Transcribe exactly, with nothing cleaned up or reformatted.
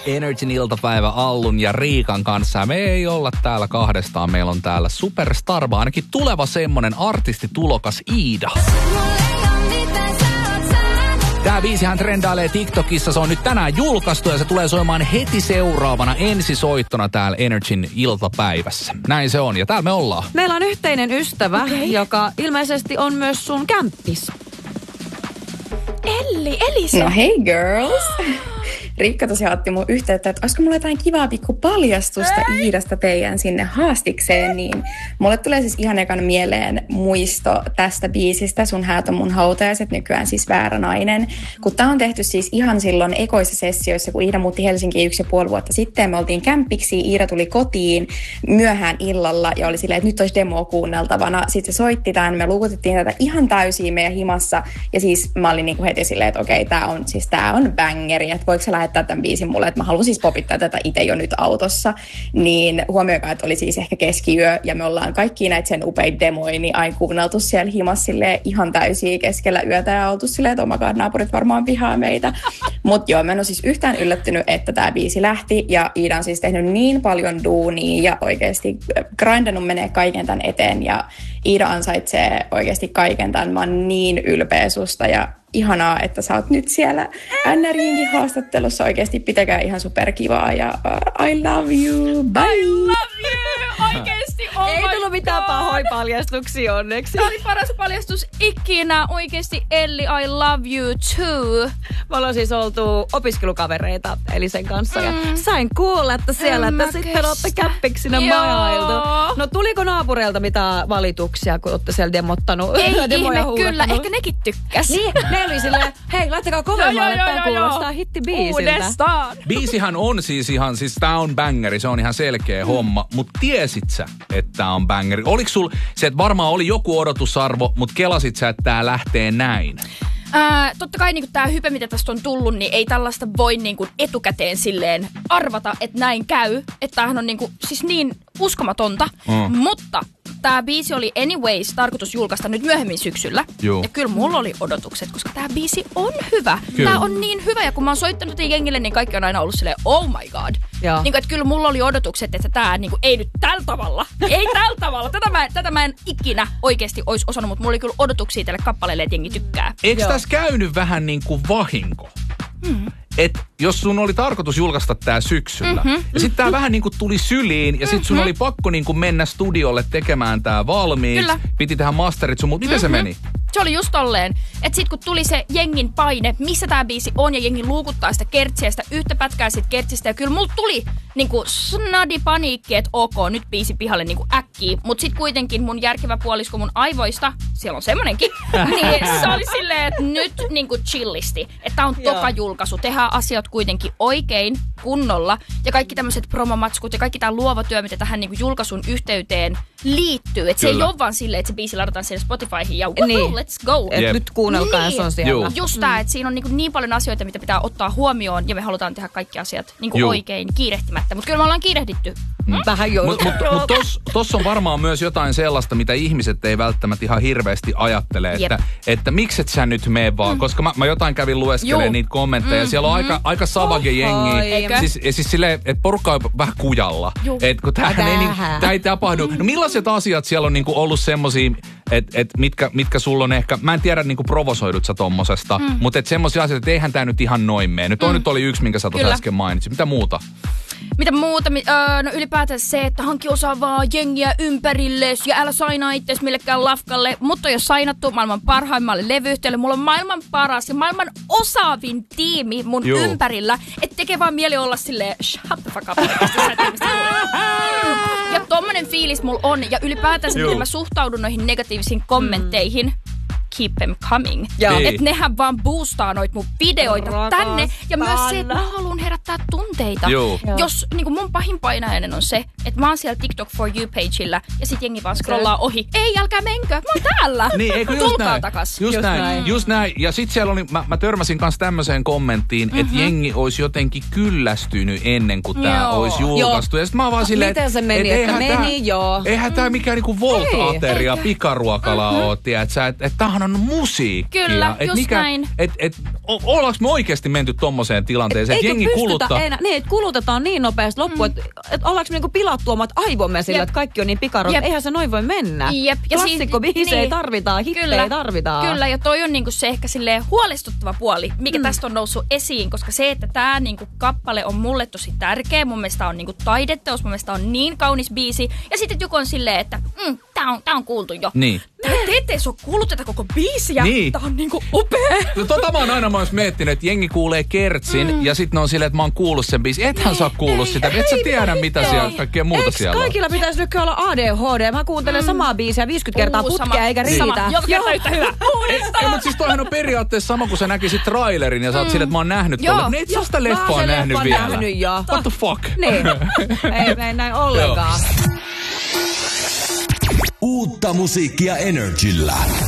Energin iltapäivä Allun ja Riikan kanssa. Ja me ei olla täällä kahdestaan. Meillä on täällä superstar, ainakin tuleva semmonen artistitulokas Iida. Tää biisihän trendailee TikTokissa. Se on nyt tänään julkaistu ja se tulee soimaan heti seuraavana ensisoittona täällä Energin iltapäivässä. Näin se on ja täällä me ollaan. Meillä on yhteinen ystävä, okay. joka ilmeisesti on myös sun kämppis. Elli, Elisa. No hei girls. Riikka tosiaan otti mun yhteyttä, että olisiko mulla jotain kivaa pikku paljastusta Ei. Iidasta teidän sinne haastikseen, niin mulle tulee siis ihan ekan mieleen muisto tästä biisistä, Sun häät on mun hautajaiset, nykyään siis Väärä nainen. Kun tää on tehty siis ihan silloin ekoissa sessioissa, kun Iida muutti Helsinkiin yksi ja puoli vuotta sitten, me oltiin kämpiksi, Iida tuli kotiin myöhään illalla ja oli silleen, että nyt olisi demoa kuunneltavana. Sitten se soitti tämän, me lukutettiin tätä ihan täysiin meidän himassa ja siis mä olin niinku heti silleen, että okei, tää on siis tää on bangeri, että voiko sä lähettää tämän biisin mulle, että mä haluan siis popittaa tätä itse jo nyt autossa, niin huomioikaa, että oli siis ehkä keskiyö ja me ollaan kaikki näitä sen upeita demoja, niin aina kuunneltu siellä himassa silleen ihan täysiä keskellä yötä ja oltu silleen, että omakaan naapurit varmaan vihaa meitä. Mutta joo, mä en ole siis yhtään yllättynyt, että tämä biisi lähti ja Iida on siis tehnyt niin paljon duunia ja oikeasti grindannut menee kaiken tämän eteen ja Iida ansaitsee oikeasti kaiken tämän. Mä oon niin ylpeä susta ja ihanaa, että sä oot nyt siellä N R J:nkin haastattelussa. Oikeasti pitäkää ihan superkivaa ja uh, I love you. Bye! I love you! Oikeesti, oh Ei tullut mitään pahoja paljastuksia onneksi. Tämä oli paras paljastus ikinä. Oikeesti Elli, I love you too. Me ollaan siis oltu opiskelukavereita Elisen kanssa mm. ja sain kuulla, että siellä, en että sitten olette käppiksinä majailtu. No tuliko naapureilta mitään valituksia, kun olette siellä demottanut? Ei ihme, kyllä. Ehkä nekin tykkäs. Niin, ne oli silleen, hei, laittakaa kovemmalle, että tämä kuulostaa hittibiisiltä. Uudestaan. Biisihän on siis ihan, siis tää on bangeri, se on ihan selkeä mm. homma. Mut tiesit sä, että tää on bangeri? Oliko sul se, että varmaan oli joku odotusarvo, mut kelasit sä, että tää lähtee näin? Ää, totta kai niin tämä hype, mitä tästä on tullut, niin ei tällaista voi niin kuin etukäteen silleen arvata, että näin käy. Että tämähän on niin kuin, siis niin uskomatonta. Mm. Mutta tämä biisi oli anyways tarkoitus julkaista nyt myöhemmin syksyllä. Juu. Ja kyllä mulla oli odotukset, koska tämä biisi on hyvä. Tämä on niin hyvä ja kun mä oon soittanut jengille, niin kaikki on aina ollut silleen, oh my god. Niin kuin, että kyllä mulla oli odotukset, että tämä niin kuin, ei nyt tällä tavalla. Ei tällä tavalla. Tätä mä, tätä mä en ikinä oikeasti olisi osannut, mutta mulla oli kyllä odotuksia tälle kappaleelle, että jengi tykkää. Eikö tässä käynyt vähän niin kuin vahinko? Hmm. Et jos sun oli tarkoitus julkaista tää syksyllä, mm-hmm, ja sit tää mm-hmm. vähän niinku tuli syliin, ja sit sun mm-hmm. oli pakko niinku mennä studiolle tekemään tää valmiiksi. Kyllä. Piti tehdä masterit sun, mutta miten mm-hmm. se meni? Se oli just tolleen, että sit kun tuli se jengin paine, missä tää biisi on, ja jengi luukuttaa sitä kertsiä, sitä yhtä pätkää sit kertsistä, ja kyllä mulla tuli niinku snadi paniikki, että ok, nyt biisi pihalle niinku äkkiä, mut sit kuitenkin mun järkevä puolisko mun aivoista, siellä on semmonenkin, niin se oli silleen, että nyt niinku chillisti, että tää on toka julkaisu, tehdään asiat kuitenkin oikein, kunnolla, ja kaikki tämmöiset promomatskut ja kaikki tää luova työ, mitä tähän niinku julkaisun yhteyteen liittyy, että se ei ole vaan silleen, että se biisi ladataan siellä Spotifyhin ja woohoo, niin. Let's go. Et nyt kuunnelkaa, niin. Se on siellä. Juu. Just tää, että siinä on niin, niin paljon asioita, mitä pitää ottaa huomioon ja me halutaan tehdä kaikki asiat niin oikein kiirehtimättä. Mutta kyllä me ollaan kiirehditty. Mm. Vähän jo. Mutta mut, mut tossa tos on varmaan myös jotain sellaista, mitä ihmiset ei välttämättä ihan hirveästi ajattele, että, että mikset sä nyt mene vaan, mm. koska mä, mä jotain kävin lueskelemaan niitä kommentteja. Mm. Siellä on aika, aika savage jengi. Siis, siis silleen, että porukka on vähän kujalla. Että kun tää ei, niin, tää ei tapahdu. No millaiset asiat siellä on niinku ollut semmosia, että et mitkä, mitkä sulla on ehkä, mä en tiedä niinku provosoidut sä tommosesta, mm. mutta et semmosia asioita, että eihän tää nyt ihan noin mene. Nyt on mm. nyt oli yksi, minkä sä tuossa äsken mainitsit. Mitä muuta? Mitä muuta? Öö, no ylipäätään se, että hankki osaavaa jengiä ympärilles ja älä sainaa itseäsi millekään lafkalle. Mutta jos sainattu maailman parhaimmalle levyyhtiölle, mulla on maailman paras ja maailman osaavin tiimi mun Joo. ympärillä. Että tekee vaan mieli olla silleen, shut the fuck up. Ja tommonen fiilis mulla on. Ja ylipäätään se, miten mä suhtaudun noihin negatiivisiin kommentteihin. Mm. Keep them coming. Että nehän vaan boostaa noit mun videoita Rakastan. tänne. Ja myös se, että mä haluan herättää tunteita. Joo. Jos niin kuin mun pahin painajainen on se, että mä oon siellä TikTok for you-pageillä ja sit jengi vaan scrollaa ohi. Ei, älkää menkö, mä oon täällä. Niin, eikö just Tulkaa näin. takas. Just, just näin. näin. Just näin. Ja sit siellä oli, mä, mä törmäsin kanssa tämmöiseen kommenttiin, mm-hmm. että jengi olisi jotenkin kyllästynyt ennen kuin tää joo. olisi julkaistu. Joo. Ja sit mä oon vaan silleen, miten se meni, et että meni, tää, joo. Eihän tää mikään niinku Volt-ateria pikaruokala mm-hmm. oo, tiedätkö, että et tämähän on musiikkia. Kyllä, et just mikä, näin. Et, et, o, ollaanko me oikeasti menty tommoseen tilanteeseen, että jengi kuluttaa kulutetaan, enää, niin, että kulutetaan niin nopeasti loppuun, mm. että et ollaanko me niinku pilattu omat aivomme sillä, että kaikki on niin pikarot. Eihän se noin voi mennä. Jep. Klassikkobiisejä niin. tarvitaan, hittejä kyllä, tarvitaan. Kyllä, ja toi on niinku se ehkä silleen huolestuttava puoli, mikä mm. tästä on noussut esiin, koska se, että tää niinku kappale on mulle tosi tärkeä, mun mielestä on niinku taideteos, mun mielestä on niin kaunis biisi, ja sitten joku on silleen, että mm, tää, on, tää on kuultu jo. Niin. Te ette edes ole kuullut tätä koko biisiä. Niin. Tää on niinku upea. No tota mä oon aina myös miettinyt, että jengi kuulee Kertsin mm. ja sit ne on silleen, että mä oon kuullut sen biisin. Ethän sä oo kuullut sitä. Et sä tiedä mitä ei, siellä kaikkea muuta Eiks siellä on. kaikilla pitäisi nyt olla A D H D? Mä kuuntelen mm. samaa biisiä viisikymmentä kertaa putkea sama, eikä riitä. Sama. Joka kerta yhtä hyvä. Ei, mutta siis toihan on periaatteessa sama, kun sä näkisit trailerin ja sä oot mm. silleen, että mä oon nähnyt tuolla. Ne et sä sitä leffaa nähnyt vielä. Nähnyt jo. What the fuck? Niin. ei, ei näin ollenkaan. Uutta musiikkia Energyllä.